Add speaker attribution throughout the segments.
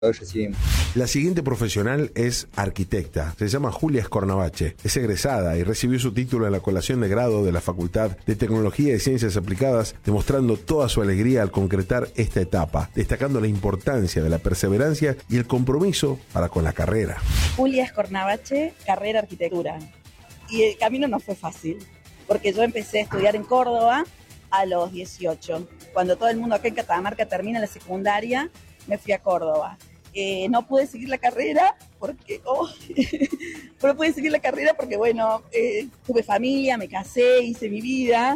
Speaker 1: recibimos.
Speaker 2: La siguiente profesional es arquitecta. Se llama Julia Scornavache. Es egresada y recibió su título en la colación de grado de la Facultad de Tecnología y Ciencias Aplicadas, demostrando toda su alegría al concretar esta etapa, destacando la importancia de la perseverancia y el compromiso para con la carrera.
Speaker 3: Julia Scornavache, carrera arquitectura. Y el camino no fue fácil, porque yo empecé a estudiar en Córdoba a los 18. Cuando todo el mundo acá en Catamarca termina la secundaria, me fui a Córdoba. No pude seguir la carrera porque, bueno, tuve familia, me casé, hice mi vida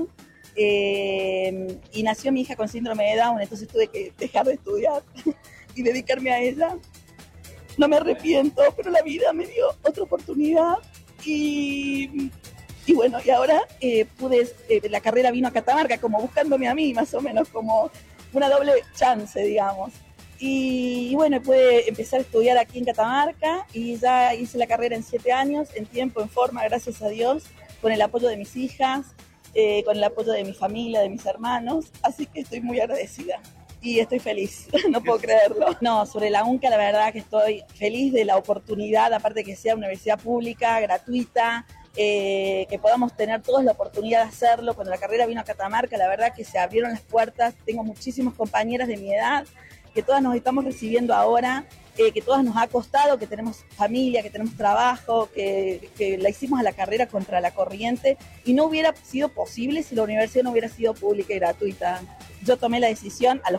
Speaker 3: y nació mi hija con síndrome de Down, entonces tuve que dejar de estudiar y dedicarme a ella. No me arrepiento, pero la vida me dio otra oportunidad y bueno, y ahora la carrera vino a Catamarca como buscándome a mí, más o menos, como una doble chance, digamos. Y bueno, pude empezar a estudiar aquí en Catamarca y ya hice la carrera en 7 años, en tiempo, en forma, gracias a Dios, con el apoyo de mis hijas, con el apoyo de mi familia, de mis hermanos, así que estoy muy agradecida y estoy feliz, no puedo creerlo. No, sobre la UNCA la verdad que estoy feliz de la oportunidad, aparte que sea una universidad pública, gratuita, que podamos tener todos la oportunidad de hacerlo. Cuando la carrera vino a Catamarca, la verdad que se abrieron las puertas, tengo muchísimas compañeras de mi edad, que todas nos estamos recibiendo ahora, que todas nos ha costado, que tenemos familia, que tenemos trabajo, que la hicimos a la carrera contra la corriente y no hubiera sido posible si la universidad no hubiera sido pública y gratuita. Yo tomé la decisión a los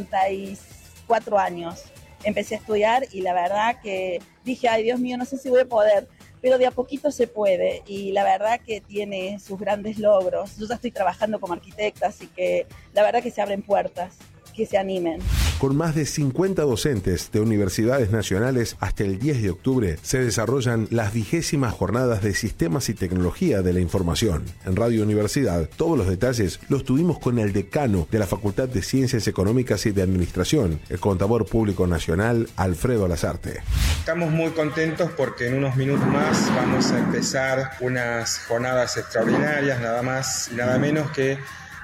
Speaker 3: 44 años, empecé a estudiar y la verdad que dije, ay Dios mío, no sé si voy a poder, pero de a poquito se puede y la verdad que tiene sus grandes logros. Yo ya estoy trabajando como arquitecta, así que la verdad que se abren puertas, que se animen.
Speaker 2: Con más de 50 docentes de universidades nacionales, hasta el 10 de octubre se desarrollan las 20º jornadas de Sistemas y Tecnología de la Información. En Radio Universidad, todos los detalles los tuvimos con el decano de la Facultad de Ciencias Económicas y de Administración, el contador público nacional, Alfredo Lazarte.
Speaker 4: Estamos muy contentos porque en unos minutos más vamos a empezar unas jornadas extraordinarias, nada más y nada menos que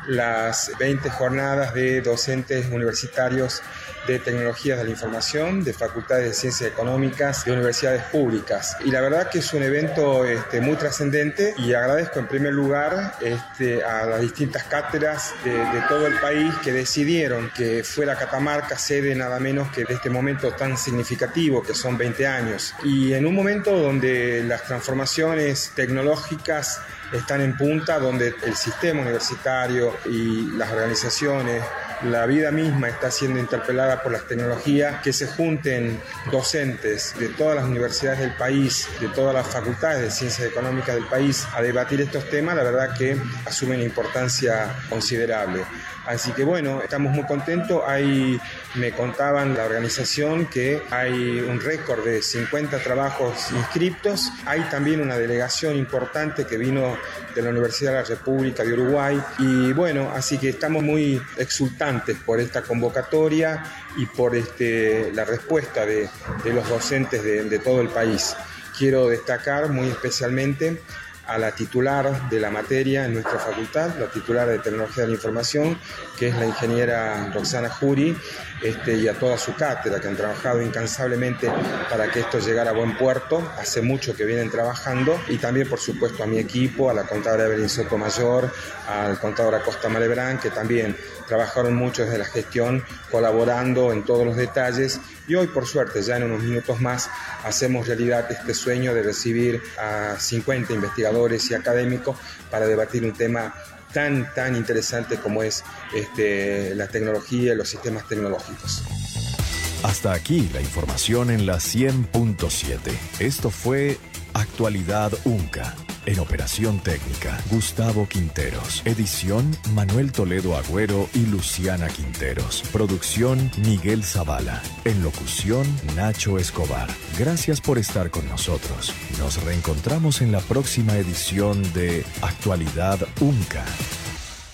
Speaker 4: las 20 jornadas de docentes universitarios de tecnologías de la información, de facultades de ciencias económicas, de universidades públicas. Y la verdad que es un evento muy trascendente y agradezco en primer lugar a las distintas cátedras de todo el país que decidieron que fuera Catamarca sede nada menos que de este momento tan significativo que son 20 años. Y en un momento donde las transformaciones tecnológicas están en punta, donde el sistema universitario y las organizaciones, la vida misma está siendo interpelada por las tecnologías, que se junten docentes de todas las universidades del país, de todas las facultades de ciencias económicas del país, a debatir estos temas, la verdad que asumen una importancia considerable. Así que bueno, estamos muy contentos. Me contaban la organización que hay un récord de 50 trabajos inscriptos. Hay también una delegación importante que vino de la Universidad de la República de Uruguay. Y bueno, así que estamos muy exultantes por esta convocatoria y por la respuesta de los docentes de todo el país. Quiero destacar muy especialmente a la titular de la materia en nuestra facultad, la titular de Tecnología de la Información, que es la ingeniera Roxana Jury, y a toda su cátedra, que han trabajado incansablemente para que esto llegara a buen puerto. Hace mucho que vienen trabajando, y también, por supuesto, a mi equipo, a la contadora Evelyn Sotomayor, al contador Acosta Malebrán, que también trabajaron mucho desde la gestión, colaborando en todos los detalles. Y hoy, por suerte, ya en unos minutos más, hacemos realidad este sueño de recibir a 50 investigadores y académicos para debatir un tema tan interesante como es la tecnología y los sistemas tecnológicos.
Speaker 5: Hasta aquí la información en la 100.7. Esto fue Actualidad UNCA. En operación técnica, Gustavo Quinteros. Edición, Manuel Toledo Agüero y Luciana Quinteros. Producción, Miguel Zavala. En locución, Nacho Escobar. Gracias por estar con nosotros. Nos reencontramos en la próxima edición de Actualidad UNCA.